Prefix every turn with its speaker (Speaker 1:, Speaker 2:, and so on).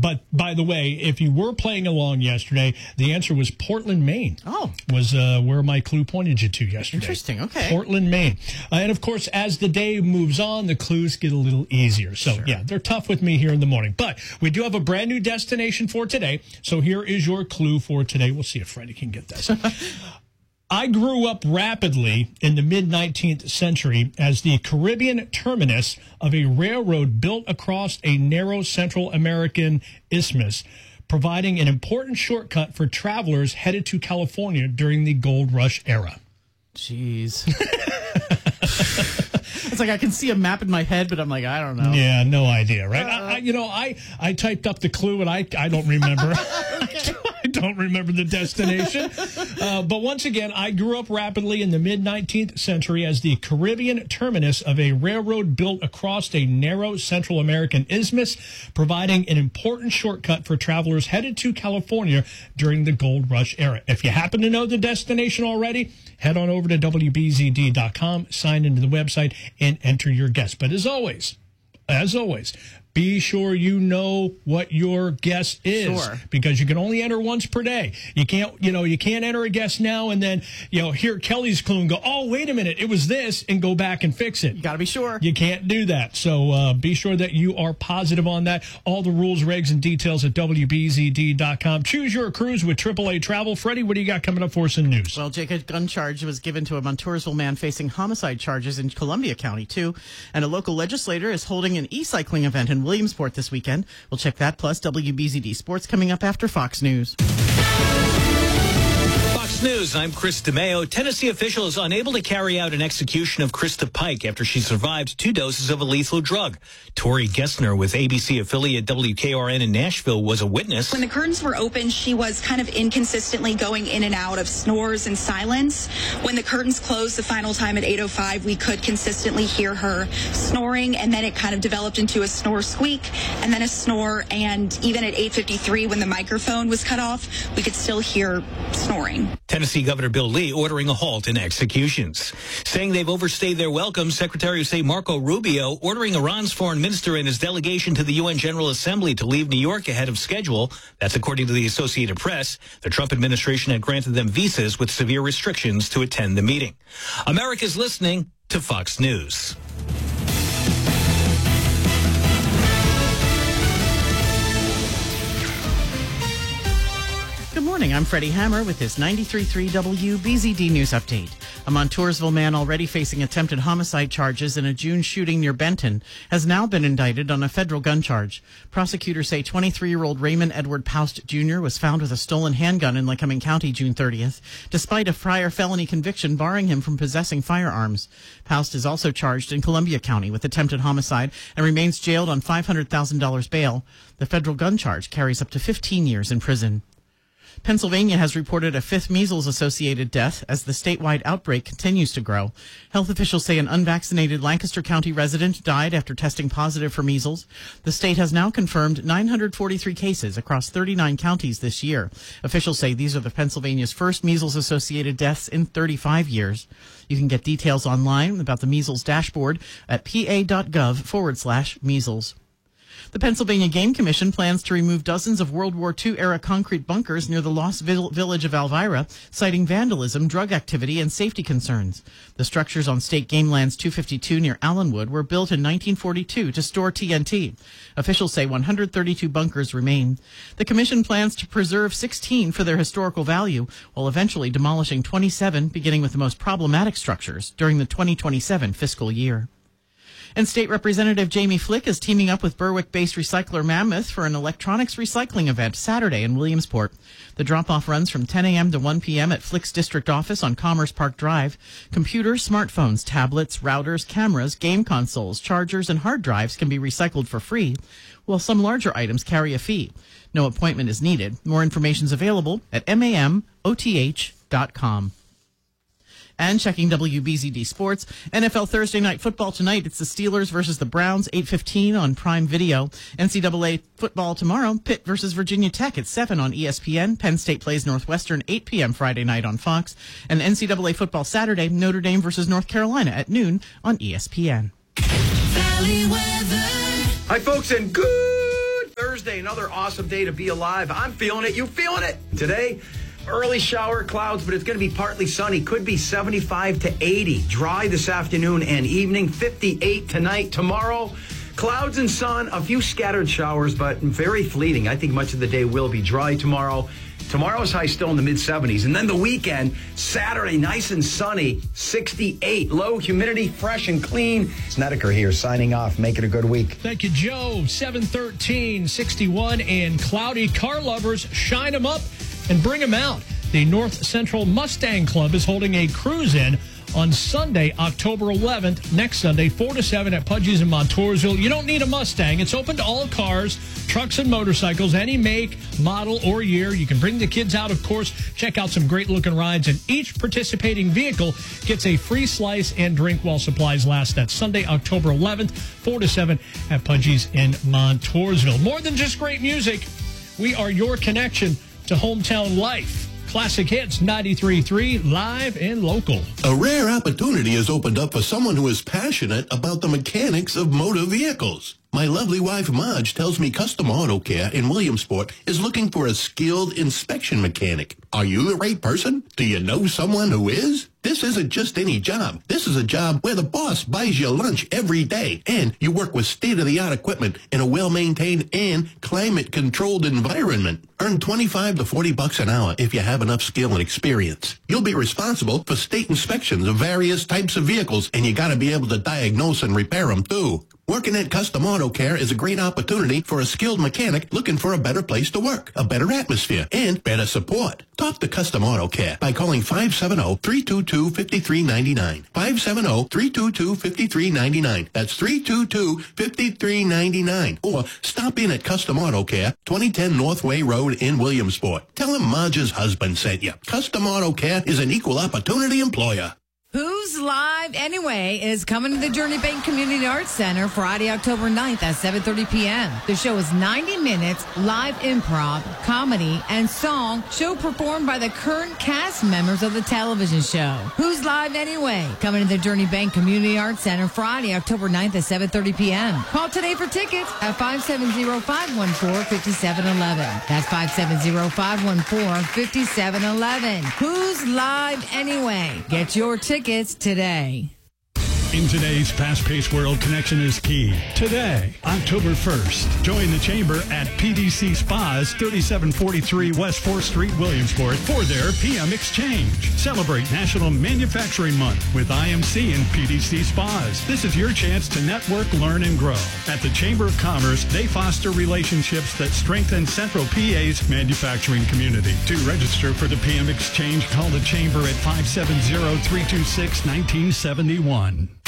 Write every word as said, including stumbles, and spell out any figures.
Speaker 1: but by the way, if you were playing along yesterday, the answer was Portland, Maine.
Speaker 2: Oh.
Speaker 1: Was uh, where my clue pointed you to yesterday.
Speaker 2: Interesting, okay.
Speaker 1: Portland, Maine. Uh, and, of course, as the day moves on, the clues get a little easier. So,
Speaker 2: Sure.
Speaker 1: yeah, they're tough with me here in the morning. But we do have a brand new destination for today. So here is your clue for today. We'll see if Freddie can get this. I grew up rapidly in the mid-nineteenth century as the Caribbean terminus of a railroad built across a narrow Central American isthmus, providing an important shortcut for travelers headed to California during the gold rush era.
Speaker 2: Jeez. It's like I can see a map in my head, but I'm like, I don't know.
Speaker 1: Yeah, no idea, right? Uh, I, I, you know, I, I typed up the clue, and I, I don't remember. I don't remember the destination. Uh, but once again, I grew up rapidly in the mid-nineteenth century as the Caribbean terminus of a railroad built across a narrow Central American isthmus, providing an important shortcut for travelers headed to California during the gold rush era. If you happen to know the destination already, head on over to W B Z D dot com, sign into the website, and enter your guess. But as always, as always, be sure you know what your guess is,
Speaker 2: Sure.
Speaker 1: because you can only enter once per day. You can't, you know, you can't enter a guess now and then, you know, hear Kelly's clue and go, oh, wait a minute, it was this, and go back and fix it.
Speaker 2: You got to be sure.
Speaker 1: You can't do that. So uh, be sure that you are positive on that. All the rules, regs, and details at W B Z D dot com. Choose your cruise with triple A Travel. Freddie, what do you got coming up for us in news?
Speaker 2: Well, Jake, a gun charge was given to a Montoursville man facing homicide charges in Columbia County, too. And a local legislator is holding an e-cycling event in Williamsport this weekend. We'll check that, plus W B Z D Sports coming up after Fox News.
Speaker 3: Fox News, I'm Chris DeMeo. Tennessee officials unable to carry out an execution of Krista Pike after she survived two doses of a lethal drug. Tori Gessner with A B C affiliate W K R N in Nashville was a witness.
Speaker 4: When the curtains were open, she was kind of inconsistently going in and out of snores and silence. When the curtains closed the final time at eight oh five, we could consistently hear her snoring, and then it kind of developed into a snore squeak, and then a snore, and even at eight fifty-three, when the microphone was cut off, we could still hear snoring.
Speaker 3: Tennessee Governor Bill Lee ordering a halt in executions. Saying they've overstayed their welcome, Secretary of State Marco Rubio ordering Iran's foreign minister and his delegation to the U N General Assembly to leave New York ahead of schedule. That's according to the Associated Press. The Trump administration had granted them visas with severe restrictions to attend the meeting. America's listening to Fox News.
Speaker 2: Good morning, I'm Freddie Hammer with this ninety-three point three W B Z D News Update. A Montoursville man already facing attempted homicide charges in a June shooting near Benton has now been indicted on a federal gun charge. Prosecutors say twenty-three-year-old Raymond Edward Poust Junior was found with a stolen handgun in Lycoming County June thirtieth, despite a prior felony conviction barring him from possessing firearms. Poust is also charged in Columbia County with attempted homicide and remains jailed on five hundred thousand dollars bail. The federal gun charge carries up to fifteen years in prison. Pennsylvania has reported a fifth measles-associated death as the statewide outbreak continues to grow. Health officials say an unvaccinated Lancaster County resident died after testing positive for measles. The state has now confirmed nine hundred forty-three cases across thirty-nine counties this year. Officials say these are the Pennsylvania's first measles-associated deaths in thirty-five years. You can get details online about the measles dashboard at pa.gov forward slash measles. The Pennsylvania Game Commission plans to remove dozens of World War Two era concrete bunkers near the lost vil- village of Elvira, citing vandalism, drug activity, and safety concerns. The structures on State Game Lands two fifty-two near Allenwood were built in nineteen forty-two to store T N T. Officials say one hundred thirty-two bunkers remain. The commission plans to preserve sixteen for their historical value, while eventually demolishing twenty-seven, beginning with the most problematic structures, during the twenty twenty-seven fiscal year. And State Representative Jamie Flick is teaming up with Berwick-based recycler Mammoth for an electronics recycling event Saturday in Williamsport. The drop-off runs from ten a.m. to one p.m. at Flick's district office on Commerce Park Drive. Computers, smartphones, tablets, routers, cameras, game consoles, chargers, and hard drives can be recycled for free, while some larger items carry a fee. No appointment is needed. More information is available at mamoth dot com. And checking W B Z D Sports, N F L Thursday Night Football tonight. It's the Steelers versus the Browns, eight fifteen on Prime Video. N C double A football tomorrow, Pitt versus Virginia Tech at seven on E S P N. Penn State plays Northwestern, eight p.m. Friday night on Fox. And N C double A football Saturday, Notre Dame versus North Carolina at noon on E S P N.
Speaker 5: Valley weather.
Speaker 6: Hi, folks, and good Thursday.
Speaker 5: Thursday, another awesome day to be alive. I'm feeling it. You feeling it? Today, early shower clouds, but it's going to be partly sunny. Could be seventy-five to eighty. Dry this afternoon and evening. fifty-eight tonight. Tomorrow, clouds and sun. A few scattered showers, but very fleeting. I think much of the day will be dry tomorrow. Tomorrow's high still in the mid seventies. And then the weekend, Saturday, nice and sunny, sixty-eight. Low humidity, fresh and clean. Snedeker here signing off. Make it a good week.
Speaker 1: Thank you, Joe. seven thirteen, sixty-one, and cloudy. Car lovers, shine them up and bring them out. The North Central Mustang Club is holding a cruise-in on Sunday, October eleventh, next Sunday, four to seven at Pudgy's in Montoursville. You don't need a Mustang. It's open to all cars, trucks, and motorcycles, any make, model, or year. You can bring the kids out, of course, check out some great-looking rides, and each participating vehicle gets a free slice and drink while supplies last. That's Sunday, October eleventh, four to seven at Pudgy's in Montoursville. More than just great music, we are your connection to hometown life. Classic Hits ninety-three point three, live and local.
Speaker 6: A rare opportunity has opened up for someone who is passionate about the mechanics of motor vehicles. My lovely wife, Marge, tells me Custom Auto Care in Williamsport is looking for a skilled inspection mechanic. Are you the right person? Do you know someone who is? This isn't just any job. This is a job where the boss buys you lunch every day, and you work with state-of-the-art equipment in a well-maintained and climate-controlled environment. Earn twenty-five to forty bucks an hour if you have enough skill and experience. You'll be responsible for state inspections of various types of vehicles, and you got to be able to diagnose and repair them, too. Working at Custom Auto Care is a great opportunity for a skilled mechanic looking for a better place to work, a better atmosphere, and better support. Talk to Custom Auto Care by calling five seven zero, three two two, five three nine nine. five seven zero, three two two, five three nine nine. That's three two two, five three nine nine. Or stop in at Custom Auto Care, twenty ten Northway Road in Williamsport. Tell him Marge's husband sent you. Custom Auto Care is an equal opportunity employer.
Speaker 7: Who's Live Anyway is coming to the Journey Bank Community Arts Center Friday, October ninth at seven thirty p.m. The show is ninety minutes, live improv, comedy, and song, show performed by the current cast members of the television show. Who's Live Anyway? Coming to the Journey Bank Community Arts Center Friday, October ninth at seven thirty p.m. Call today for tickets at five seven zero, five one four, five seven one one. That's five seven zero, five one four, five seven one one. Who's Live Anyway? Get your tickets today.
Speaker 8: In today's fast-paced world, connection is key. Today, October first, join the Chamber at P D C Spas, thirty-seven forty-three West fourth Street, Williamsport, for their P M Exchange. Celebrate National Manufacturing Month with I M C and P D C Spas. This is your chance to network, learn, and grow. At the Chamber of Commerce, they foster relationships that strengthen Central P A's manufacturing community. To register for the P M Exchange, call the Chamber at five seven zero, three two six, one nine seven one.